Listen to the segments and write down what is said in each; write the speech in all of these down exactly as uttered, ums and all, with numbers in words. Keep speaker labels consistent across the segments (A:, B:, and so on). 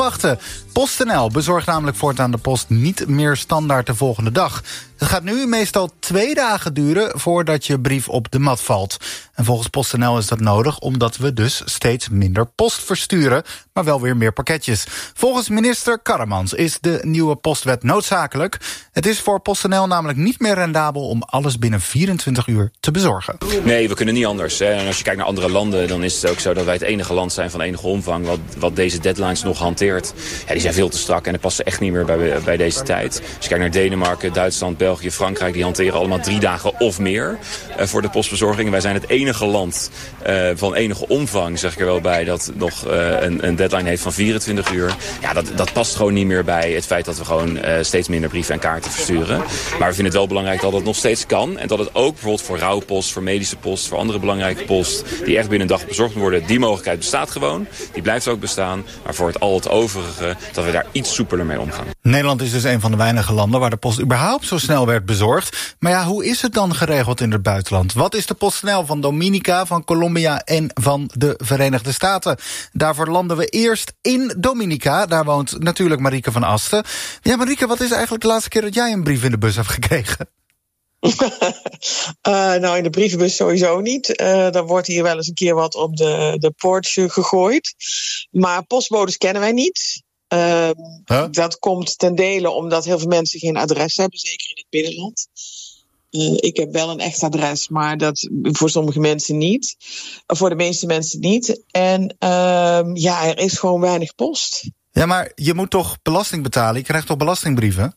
A: afwachten. PostNL bezorgt namelijk voortaan de post niet meer standaard de volgende dag. Het gaat nu meestal twee dagen duren voordat je brief op de mat valt. En volgens PostNL is dat nodig omdat we dus steeds minder post versturen, maar wel weer meer pakketjes. Volgens minister Karremans is de nieuwe postwet noodzakelijk. Het is voor PostNL namelijk niet meer rendabel om alles binnen vierentwintig uur te bezorgen.
B: Nee, we kunnen niet anders. Hè. En als je kijkt naar andere landen, dan is het ook zo dat wij het enige land zijn van enige omvang wat, wat deze deadlines nog hanteert. Ja, die zijn veel te strak en dat passen echt niet meer bij, bij deze tijd. Als je kijkt naar Denemarken, Duitsland, België, Frankrijk, die hanteren allemaal drie dagen of meer uh, voor de postbezorging. Wij zijn het enige land uh, van enige omvang, zeg ik er wel bij, dat nog uh, een, een deadline heeft van vierentwintig uur. Ja, dat, dat past gewoon niet meer bij het feit dat we gewoon uh, steeds minder brieven en kaarten versturen. Maar we vinden het wel belangrijk dat het nog steeds kan. En dat het ook bijvoorbeeld voor rouwpost, voor medische post, voor andere belangrijke post, die echt binnen een dag bezorgd moet worden, die mogelijkheid bestaat gewoon. Die blijft ook bestaan. Maar voor het al het overige, dat we daar iets soepeler mee omgaan.
A: Nederland is dus een van de weinige landen waar de post überhaupt zo snel werd bezorgd. Maar ja, hoe is het dan geregeld in het buitenland? Wat is de PostNL van Dominica, van Colombia en van de Verenigde Staten? Daarvoor landen we eerst in Dominica. Daar woont natuurlijk Marieke van Asten. Ja, Marieke, wat is eigenlijk de laatste keer dat jij een brief in de bus hebt gekregen?
C: uh, nou, in de brievenbus sowieso niet. Uh, dan wordt hier wel eens een keer wat op de, de poortje gegooid. Maar postbodes kennen wij niet. Uh, huh? Dat komt ten dele omdat heel veel mensen geen adres hebben, zeker in het binnenland. Uh, ik heb wel een echt adres, maar dat voor sommige mensen niet. Voor de meeste mensen niet. En uh, ja, er is gewoon weinig post.
A: Ja, maar je moet toch belasting betalen? Je krijgt toch belastingbrieven?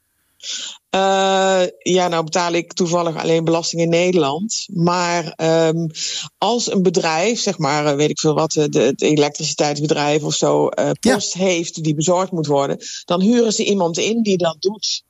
C: Uh, ja, nou betaal ik toevallig alleen belasting in Nederland. Maar um, als een bedrijf, zeg maar, weet ik veel wat, het elektriciteitsbedrijf of zo, uh, post ja. heeft die bezorgd moet worden, dan huren ze iemand in die dat doet.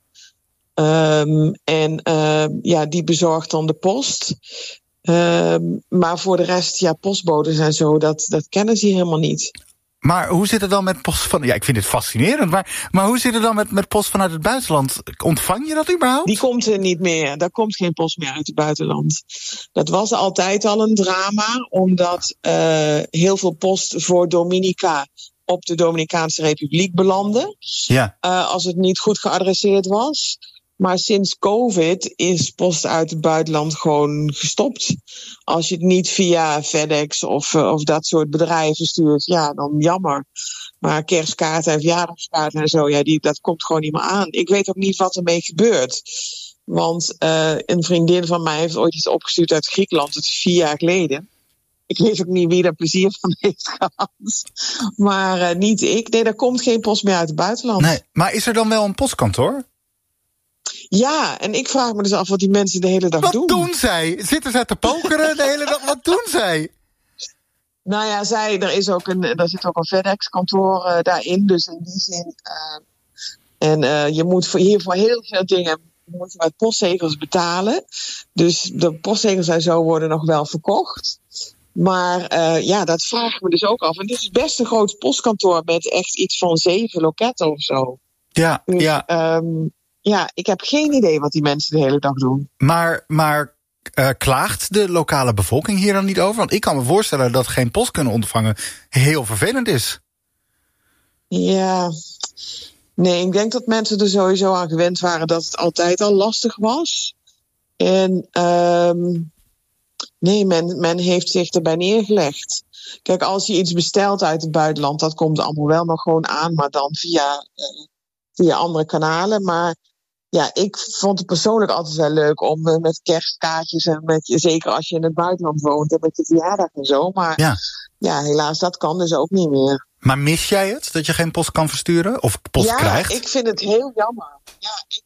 C: Um, en uh, ja, die bezorgt dan de post. Um, maar voor de rest, ja, postbodes en zo, dat, dat kennen ze helemaal niet.
A: Maar hoe zit het dan met post van... Ja, ik vind dit fascinerend, maar, maar hoe zit het dan met, met post vanuit het buitenland? Ontvang je dat überhaupt?
C: Die komt er niet meer. Daar komt geen post meer uit het buitenland. Dat was altijd al een drama, omdat uh, heel veel post voor Dominica op de Dominicaanse Republiek belandde.
A: Ja.
C: Uh, als het niet goed geadresseerd was. Maar sinds COVID is post uit het buitenland gewoon gestopt. Als je het niet via FedEx of, of dat soort bedrijven stuurt, ja, dan jammer. Maar kerstkaarten en verjaardagskaarten en zo, ja, die, dat komt gewoon niet meer aan. Ik weet ook niet wat ermee gebeurt. Want uh, een vriendin van mij heeft ooit iets opgestuurd uit Griekenland. Dat is vier jaar geleden. Ik weet ook niet wie daar plezier van heeft gehad. Maar uh, niet ik. Nee, daar komt geen post meer uit het buitenland.
A: Nee, maar is er dan wel een postkantoor?
C: Ja, en ik vraag me dus af wat die mensen de hele dag
A: wat
C: doen.
A: Wat doen zij? Zitten zij te pokeren de hele dag? Wat doen zij?
C: Nou ja, zij, er, is ook een, er zit ook een FedEx-kantoor uh, daarin. Dus in die zin... Uh, en uh, je moet voor, hier voor heel veel dingen moet je met postzegels betalen. Dus de postzegels en zo worden nog wel verkocht. Maar uh, ja, dat vraag ik me dus ook af. En dit is best een groot postkantoor met echt iets van zeven loketten of zo.
A: Ja,
C: dus,
A: ja.
C: Um, Ja, ik heb geen idee wat die mensen de hele dag doen.
A: Maar, maar uh, klaagt de lokale bevolking hier dan niet over? Want ik kan me voorstellen dat geen post kunnen ontvangen heel vervelend is.
C: Ja, nee, ik denk dat mensen er sowieso aan gewend waren dat het altijd al lastig was. En um, nee, men, men heeft zich erbij neergelegd. Kijk, als je iets bestelt uit het buitenland, dat komt allemaal wel nog gewoon aan, maar dan via, uh, via andere kanalen. Maar ja, ik vond het persoonlijk altijd wel leuk om uh, met kerstkaartjes en met, zeker als je in het buitenland woont en met je verjaardag en zo. Maar ja. ja, helaas, dat kan dus ook niet meer.
A: Maar mis jij het, dat je geen post kan versturen? Of post
C: ja,
A: krijgt?
C: Ja, ik vind het heel jammer. Ja, ik...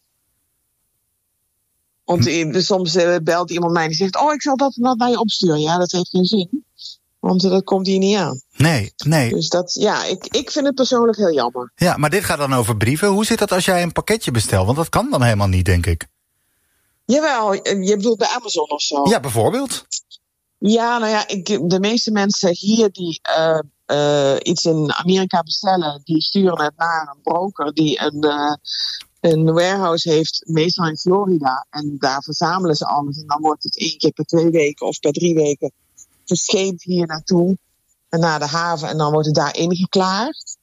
C: Want hm. soms uh, belt iemand mij die zegt, oh, ik zal dat en dat naar je opsturen. Ja, dat heeft geen zin. Want uh, dat komt hier niet aan.
A: Nee, nee.
C: Dus dat, ja, ik, ik vind het persoonlijk heel jammer.
A: Ja, maar dit gaat dan over brieven. Hoe zit dat als jij een pakketje bestelt? Want dat kan dan helemaal niet, denk ik.
C: Jawel, je bedoelt bij Amazon of zo?
A: Ja, bijvoorbeeld.
C: Ja, nou ja, ik, de meeste mensen hier die uh, uh, iets in Amerika bestellen, die sturen het naar een broker die een, uh, een warehouse heeft, meestal in Florida. En daar verzamelen ze alles. En dan wordt het één keer per twee weken of per drie weken verscheept hier naartoe. En naar de haven. En dan wordt het daar ingeklaard.